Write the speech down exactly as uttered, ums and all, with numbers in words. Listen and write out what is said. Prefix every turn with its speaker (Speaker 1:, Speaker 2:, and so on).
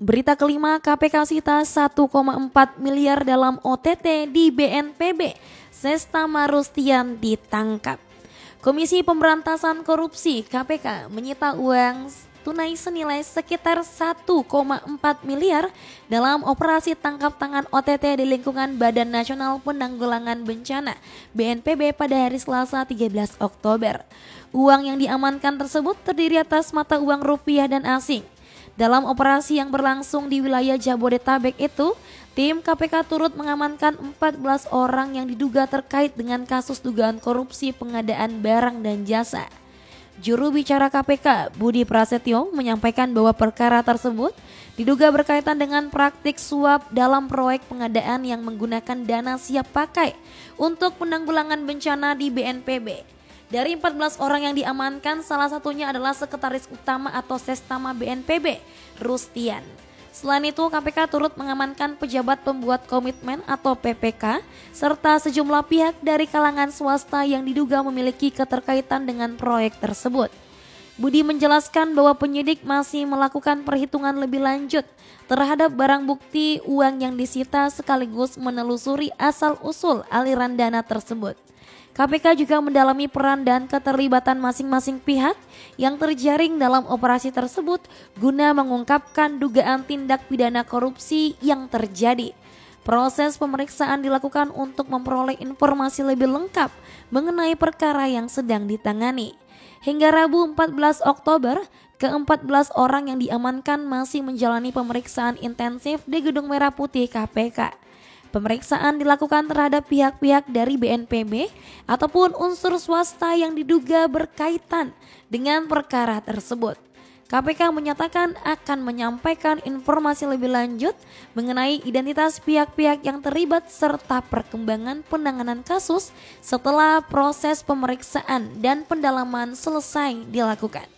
Speaker 1: Berita kelima, K P K sita satu koma empat miliar dalam O T T di B N P B. Sestama Rustian ditangkap. Komisi Pemberantasan Korupsi K P K menyita uang tunai senilai sekitar satu koma empat miliar dalam operasi tangkap tangan O T T di lingkungan Badan Nasional Penanggulangan Bencana B N P B pada hari Selasa tiga belas Oktober. Uang yang diamankan tersebut terdiri atas mata uang rupiah dan asing. Dalam operasi yang berlangsung di wilayah Jabodetabek itu, tim K P K turut mengamankan empat belas orang yang diduga terkait dengan kasus dugaan korupsi pengadaan barang dan jasa. Juru bicara K P K, Budi Prasetyo, menyampaikan bahwa perkara tersebut diduga berkaitan dengan praktik suap dalam proyek pengadaan yang menggunakan dana siap pakai untuk penanggulangan bencana di B N P B. Dari empat belas orang yang diamankan, salah satunya adalah Sekretaris Utama atau Sestama B N P B, Rustian. Selain itu, K P K turut mengamankan pejabat pembuat komitmen atau P P K, serta sejumlah pihak dari kalangan swasta yang diduga memiliki keterkaitan dengan proyek tersebut. Budi menjelaskan bahwa penyidik masih melakukan perhitungan lebih lanjut terhadap barang bukti uang yang disita sekaligus menelusuri asal-usul aliran dana tersebut. K P K juga mendalami peran dan keterlibatan masing-masing pihak yang terjaring dalam operasi tersebut guna mengungkapkan dugaan tindak pidana korupsi yang terjadi. Proses pemeriksaan dilakukan untuk memperoleh informasi lebih lengkap mengenai perkara yang sedang ditangani. Hingga Rabu empat belas Oktober, ke empat belas orang yang diamankan masih menjalani pemeriksaan intensif di Gedung Merah Putih K P K. Pemeriksaan dilakukan terhadap pihak-pihak dari B N P B ataupun unsur swasta yang diduga berkaitan dengan perkara tersebut. K P K menyatakan akan menyampaikan informasi lebih lanjut mengenai identitas pihak-pihak yang terlibat serta perkembangan penanganan kasus setelah proses pemeriksaan dan pendalaman selesai dilakukan.